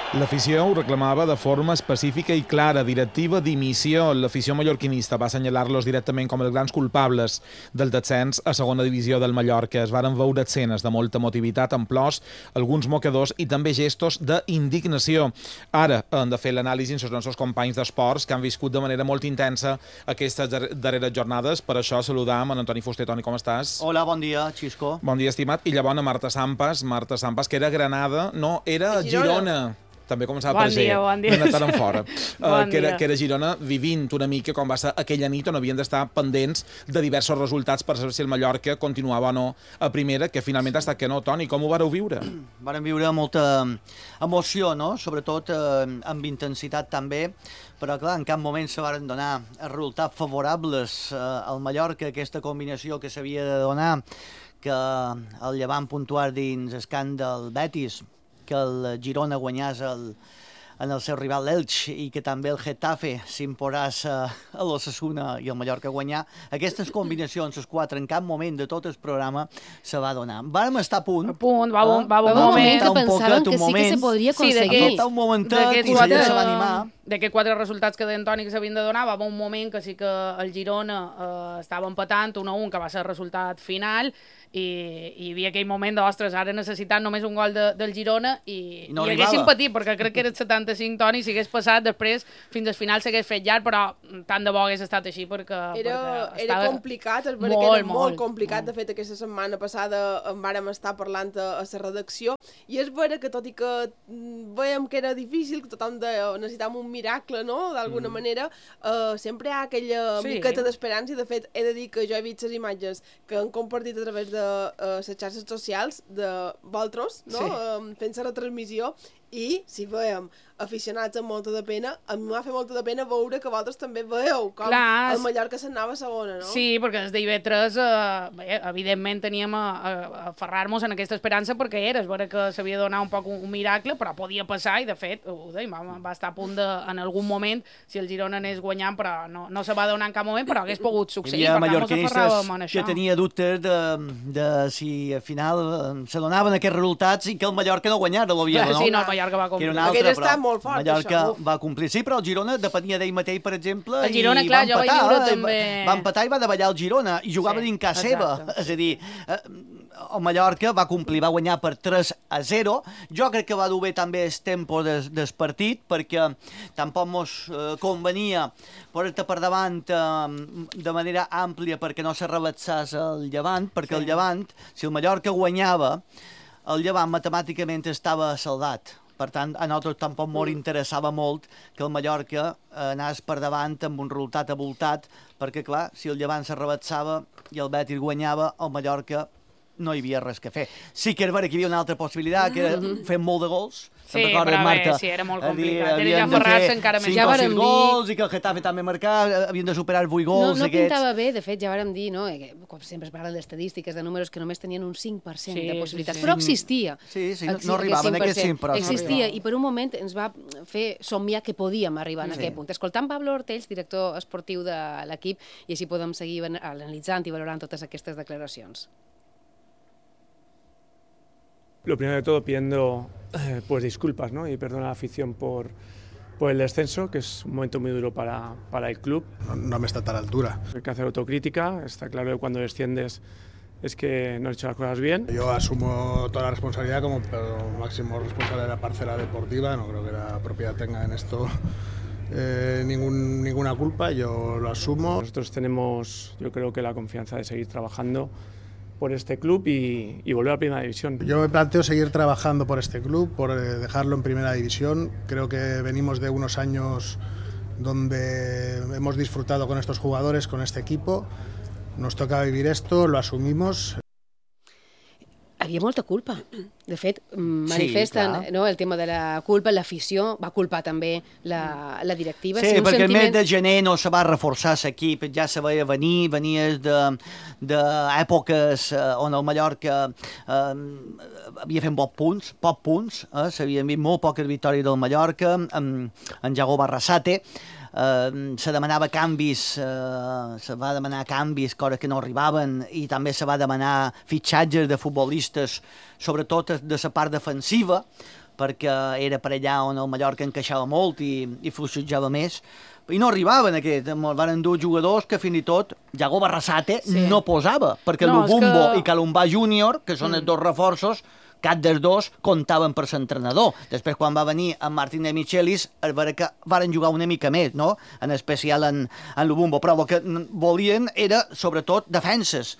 L'afició ho reclamava de forma específica i clara, directiva dimissió. L'afició mallorquinista va assenyalar-los directament com els grans culpables del descens a segona divisió del Mallorca. Es varen veure escenes de molta emotivitat, amb plors, alguns mocadors i també gestos d'indignació. Ara han de fer l'anàlisi amb els nostres companys d'esports que han viscut de manera molt intensa aquestes darreres jornades. Per això saludam en Antoni Fuster. Toni, com estàs? Hola, bon dia, Xisco. Bon dia, estimat. I llavors Marta Sampas, que era Granada, no, era Girona. També començava per G, ben tant en fora. Que era Girona vivint una mica com va ser aquella nit on havien d'estar pendents de diversos resultats per saber si el Mallorca continuava o no a primera, que finalment ha estat que no. Toni, com ho vareu viure? Vàrem viure molta emoció, no? Sobretot amb intensitat també, però clar, en cap moment se varen donar resultats favorables al Mallorca, aquesta combinació que s'havia de donar, que el Llevant puntuar dins el camp del Betis, que el Girona guanyés en el seu rival l'Elx i que també el Getafe s'imposés a l'Osasuna i el Mallorca guanyar. Aquestes combinacions, les quatre, en cap moment de tot el programa se va donar. Vàrem estar a punt. Va un moment que pensaven que sí que se podria aconseguir. Va un momentet i se va animar. D'aquests quatre resultats que deien Toni que s'havien de donar, va haver un moment que sí que el Girona estava empatant 1-1, que va ser el resultat final, i hi havia aquell moment d'ostres, ara necessitant només un gol del Girona i no hi haguéssim patit, perquè crec que era el 75, Toni, si hagués passat després fins al final s'hagués fet llarg, però tant de bo hagués estat així perquè era complicat, és veritat que era molt complicat. De fet, aquesta setmana passada en vàrem estar parlant a la redacció i és vera que tot i que veiem que era difícil, que tothom necessitàvem un miracle, no?, d'alguna manera, sempre hi ha aquella miqueta d'esperança i de fet he de dir que jo he vist les imatges que han compartit a través de les xarxes socials de vosaltres, no? Fent la retransmissió, i si veiem aficionats amb molta de pena, a mi m'ha fet molta de pena veure que vosaltres també veieu com el Mallorca s'anava a segona, no? Sí, perquè des d'IV3 evidentment teníem a aferrar-nos en aquesta esperança perquè era vera que s'havia de donar un poc un miracle, però podia passar i de fet, ho deim, va estar a punt en algun moment, si el Girona anés guanyant, però no se va donar en cap moment, però hagués pogut succeir. Hi havia mallorquinistes que tenia dubtes de si al final se donaven aquests resultats i que el Mallorca no guanyara l'Oviedo, no? Sí, no, el Mallorca va complir. Aquell està molt fort, Mallorca va complir. Sí, però el Girona depenia d'ell mateix, per exemple, el Girona, clar, jo vaig viure també... Va empatar i va davallar el Girona, i jugava dins casa seva. És a dir, el Mallorca va complir, va guanyar per 3-0. Jo crec que va dur bé també el tempo del partit, perquè tampoc mos convenia posar-te per davant de manera àmplia perquè no s'arrebatsés el Llevant, perquè el Llevant, si el Mallorca guanyava, el Llevant matemàticament estava saldat. Per tant, a nosaltres tampoc molt interessava molt que el Mallorca anés per davant amb un resultat avoltat, perquè, clar, si el Llevant s'arrebatsava i el Betis guanyava, el Mallorca no hi havia res que fer. Sí que era vera que hi havia una altra possibilitat, que era fer molt de gols. Sí, però bé, sí, era molt complicat. Era ja aferrar-se encara més. Ja vàrem dir... gols, i que el Getafe també marcar, havien de superar els 8 gols. No pintava bé, de fet, ja vàrem dir, no? Com sempre es parla d'estadístiques, de números, que només tenien un 5% de possibilitats. Però existia. Sí, no arribaven a aquest 5%. Existia, i per un moment ens va fer somiar que podíem arribar en aquest punt. Escoltant Pablo Ortells, director esportiu de l'equip, i així podem seguir analitzant i valorant totes aquestes declaracions. Lo primero de todo pidiendo pues disculpas, ¿no? Y perdón a la afición por el descenso, que es un momento muy duro para el club. No hem estat a l'altura. Hay que hacer autocrítica, está claro que cuando desciendes es que no has hecho las cosas bien. Yo asumo toda la responsabilidad como máximo responsable de la parcela deportiva, no creo que la propiedad tenga en esto ninguna culpa, yo lo asumo. Nosotros tenemos, yo creo que la confianza de seguir trabajando por este club y volver a Primera División. Yo me planteo seguir trabajando por este club, por dejarlo en Primera División. Creo que venimos de unos años donde hemos disfrutado con estos jugadores, con este equipo. Nos toca vivir esto, lo asumimos. Havia molta culpa. De fet, manifesten el tema de la culpa, l'afició, va culpar també la directiva. Sí, perquè el mes de gener no se va reforçar l'equip, ja se veia venir, venies d'èpoques on el Mallorca havia fet pocs punts, s'havien vist molt poques victòries del Mallorca, en Jago Barrasate, se demanava canvis, se va demanar canvis, coses que no arribaven, i també se va demanar fitxatges de futbolistes, sobretot de la part defensiva, perquè era per allà on el Mallorca encaixava molt i fluixejava més, i no arribaven aquest, van endur jugadors que fins i tot Yago Barrasate no posava, perquè Lubumbo i Calumbà Júnior, que són els dos reforços, cap dels dos comptaven per l'entrenador. Després, quan va venir en Martín de Michelis, es veure que varen jugar una mica més, no? En especial en Lubumbo, però el que volien era, sobretot, defenses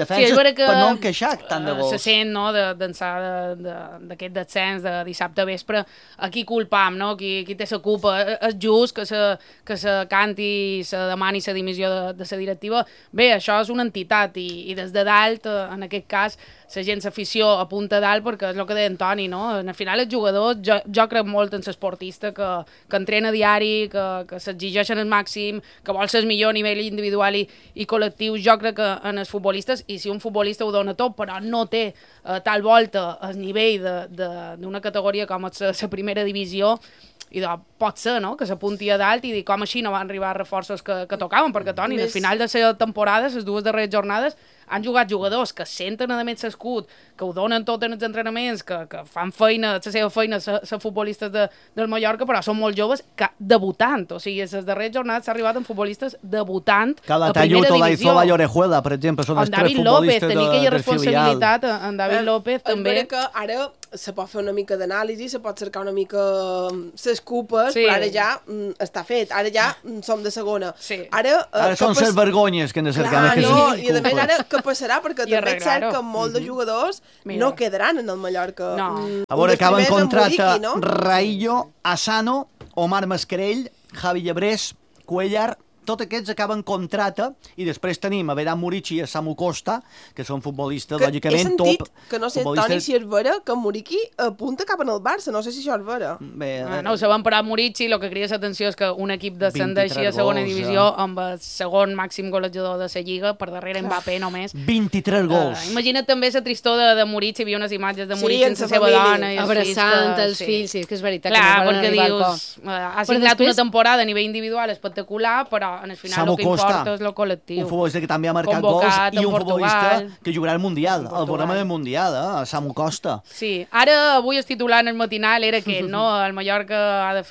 per no encaixar tant de gols. Se sent, no?, d'ençà d'aquest descens de dissabte vespre, a qui culpam, no?, qui té la culpa. És just que se canti i se demani la dimissió de la directiva. Bé, això és una entitat i des de dalt, en aquest cas, la gent s'afició a punta dalt, perquè és el que deia Antoni, no? Al final els jugadors, jo crec molt en l'esportista que entrena diari, que s'exigeixen el màxim, que vol ser el millor a nivell individual i col·lectiu. Jo crec que en els futbolistes, i si un futbolista ho dona tot, però no té tal volta el nivell d'una categoria com és la primera divisió, i pot ser, no?, que s'apunti a dalt i dir com així no van arribar reforços que tocaven, perquè, Toni, al final de la temporada, les dues darreres jornades, han jugat jugadors que senten a més l'escut, que ho donen tot en els entrenaments, que fan feina, la seva feina, ser futbolistes del Mallorca, però són molt joves, debutant. O sigui, les darreres jornades s'ha arribat amb futbolistes debutant a primera divisió. La Orejuela, per exemple, són els tres futbolistes López, tenir aquella responsabilitat en David López, també. És que ara se pot fer una mica d'anàlisi, se pot cercar una mica les culpes, però ara ja està fet, ara ja som de segona. Ara són les vergonyes que han de cercar més que culpes. I a més ara què passarà? Perquè també és cert que molts de jugadors no quedaran en el Mallorca. A veure, acaben contracte Raillo, Asano, Omar Mascarell, Javi Llebrés, Cuellar. Tots aquests acaben contracte i després tenim a Veran Murici i a Samu Costa, que són futbolistes, lògicament, top. He sentit que, no sé, Toni, si és vera, que Murici apunta cap en el Barça. No sé si això és vera. No ho sabem, però Murici el que crida l'atenció és que un equip descendeixi a segona divisió amb el segon màxim golejador de la Lliga, per darrere Mbappé només. 23 gols. Imagina't també la tristor de Murici, hi havia unes imatges de Murici amb la seva dona. Abraçant els fills, sí, és que és veritat. Clar, perquè dius, ha signat una temporada a nivell individual espectacular, però en el final el que importa és el col·lectiu. Un futbolista que també ha marcat gols i un futbolista que jugarà al Mundial, al programa del Mundial, Samu Costa. Sí, ara avui el titular en el matinal era que no, el Mallorca ha de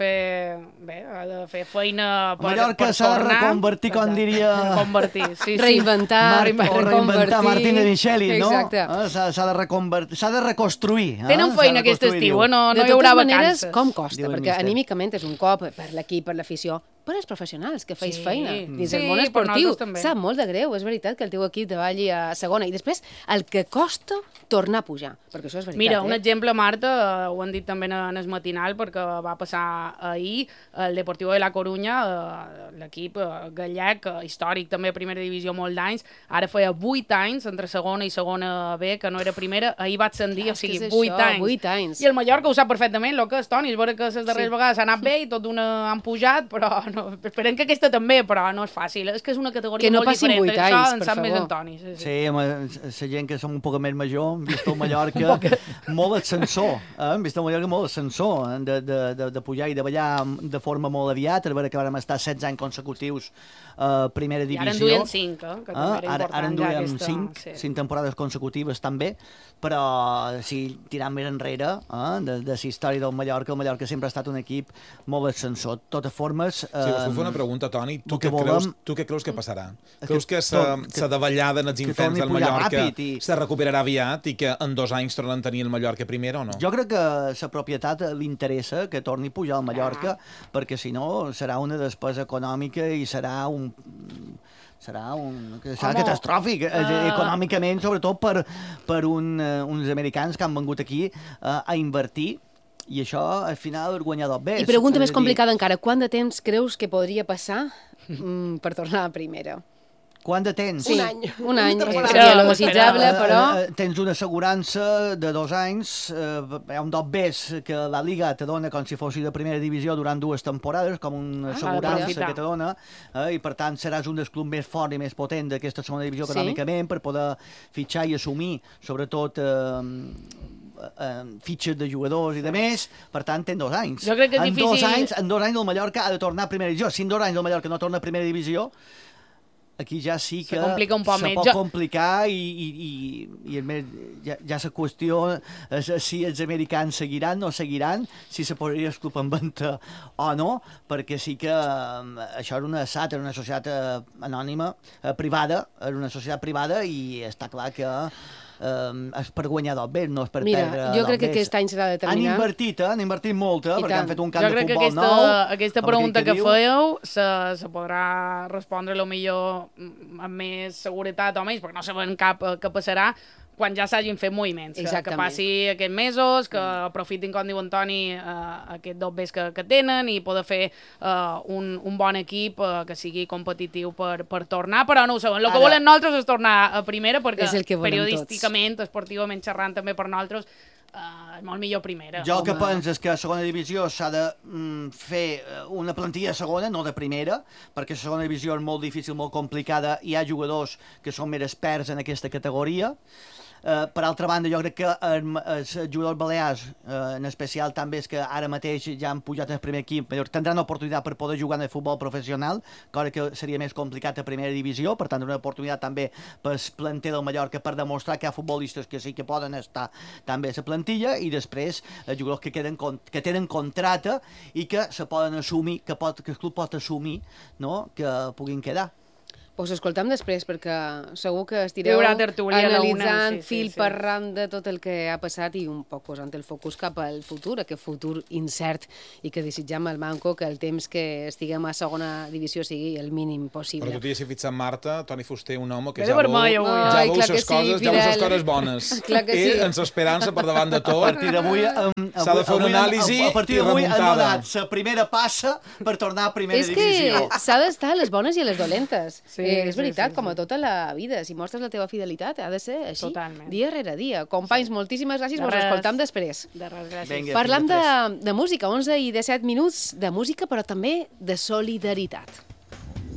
fer feina per tornar. Mallorca s'ha de reconvertir, com diria... Reinventar, Martín de Michelis, no? Exacte. S'ha de reconstruir. Tenen feina aquest estiu, no hi haurà vacances. Com costa, perquè anímicament és un cop per l'equip, per l'afició, per als professionals que feis feina dins el món esportiu. Sap molt de greu, és veritat que el teu equip davalli a segona. I després, el que costa tornar a pujar, perquè això és veritat. Mira, un exemple, Marta, ho han dit també en el matinal, perquè va passar ahir, el Deportivo de la Corunya, l'equip gallec, històric també a primera divisió molt d'anys, ara feia 8 anys entre segona i segona B, que no era primera, ahir va ascendir, o sigui, 8 anys. I el Mallorca ho sap perfectament, el que és, Toni, és veure que les darreres vegades ha anat bé i tot d'una han pujat, però no, esperem que aquesta també, però no és fàcil. És que és una categoria molt diferent. Que no passin 8 anys, això en sap més Antoni. Sí, la gent que som un poc més major, hem vist el Mallorca molt ascensor. Hem vist el Mallorca molt ascensor, de pujar i de ballar de forma molt aviat, a veure que vam estar 16 anys consecutius a primera divisió. I ara en duien 5, que també era important. Ara en duien 5 temporades consecutives també, però si tirant més enrere de la història del Mallorca, el Mallorca sempre ha estat un equip molt ascensor. De totes formes... Sí, us vull fer una pregunta, Toni. Tu què creus que passarà? Creus que la davallada en els infants del Mallorca se recuperarà aviat i que en 2 anys tornen a tenir el Mallorca primer o no? Jo crec que la propietat li interessa que torni a pujar al Mallorca, perquè si no serà una despesa econòmica i serà catastròfic econòmicament, sobretot per uns americans que han vengut aquí a invertir. I això, al final, és guanyar 2 bes. I pregunta més complicada encara, quant de temps creus que podria passar per tornar a primera? Quant de temps? Un any. Un any, seria lo desitjable, però... Tens una assegurança de 2 anys, hi ha un 2 bes que la Liga te dona com si fossis de primera divisió durant 2 temporades, com una assegurança que te dona, i per tant seràs un dels clubs més fort i més potent d'aquesta segona divisió econòmicament per poder fitxar i assumir, sobretot... fitxes de jugadors i de més, per tant tens 2 anys. Jo crec que és difícil... En 2 anys el Mallorca ha de tornar a primera divisió. Si en 2 anys el Mallorca no torna a primera divisió, aquí ja sí que se complica un poc se més. pot complicar i a més ja la qüestió és si els americans seguiran o no seguiran, si se podria el club en venda o no, perquè sí que això era una SAT, era una societat anònima, privada, era una societat privada i està clar que és per guanyar dos bé, no és per perdre dos bé. Jo crec que aquest any serà determinant. Han invertit molt, perquè han fet un camp de futbol nou. Jo crec que aquesta pregunta que fèieu se podrà respondre millor amb més seguretat o menys, perquè no sabem cap què passarà quan ja s'hagin fet moviments. Que passi aquests mesos, que aprofitin, com diu Antoni, aquests dos bés que tenen i poder fer un bon equip que sigui competitiu per tornar, però no ho sabem. El que volem nosaltres és tornar a primera, perquè periodísticament, esportivament xerrant també per nosaltres, és molt millor primera. Jo el que penso és que a segona divisió s'ha de fer una plantilla segona, no de primera, perquè la segona divisió és molt difícil, molt complicada, i hi ha jugadors que són més experts en aquesta categoria. Per altra banda, jo crec que els jugadors balears, en especial també és que ara mateix ja han pujat al primer equip, tindran oportunitat per poder jugar en el futbol professional, cosa que seria més complicat a primera divisió, per tant una oportunitat també per el planter del Mallorca per demostrar que hi ha futbolistes que sí que poden estar també a la plantilla, i després jugadors que tenen contracte i que se poden assumir, que el club pot assumir, no?, que puguin quedar. Us escoltem després, perquè segur que estireu analitzant fil per randa tot el que ha passat i un poc posant el focus cap al futur, aquest futur incert, i que desitjam al Manco que el temps que estiguem a segona divisió sigui el mínim possible. Però tu t'hi has fixat, Marta, Toni Fuster, un home que ja veu les coses bones. I ens esperança per davant de tot. A partir d'avui s'ha de fer una anàlisi i remuntada. A partir d'avui han donat la primera passa per tornar a primera divisió. És que s'ha d'estar a les bones i a les dolentes. És veritat, com a tota la vida. Si mostres la teva fidelitat, ha de ser així, dia rere dia. Companys, moltíssimes gràcies, ens escoltam després. De res, gràcies. Parlam de música, 11 i 17 minuts de música, però també de solidaritat.